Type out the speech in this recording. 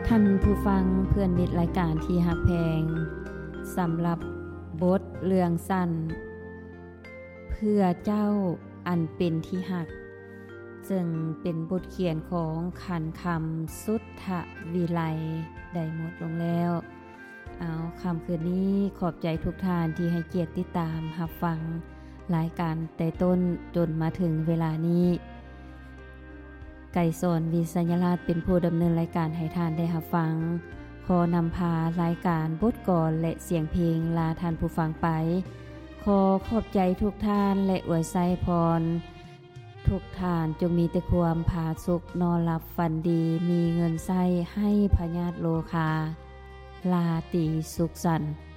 ท่านผู้ฟังเพื่อนมิตรรายการที่ฮักแพงสำหรับบทเรื่องสั้นเพื่อเจ้าอันเป็นที่ฮักซึ่งเป็นบทเขียนของขันคำสุทธวิไลได้หมดลงแล้วเอาคำคืนนี้ขอบใจทุกท่านที่ให้เกียรติติดตามรับฟังรายการแต่ต้นจนมาถึงเวลานี้ไก่สอนวิสัญราชเป็นผู้ดำเนินรายการให้ท่านได้รับฟังขอนำพารายการบทกลอนและเสียงเพลงลาท่านผู้ฟังไปขอขอบใจทุกท่านและอวยไสพรทุกท่านจงมีแต่ความผาสุกนอนหลับฝันดีมีเงินใช้ให้พญาติโลคาลาตรีสุขสันต์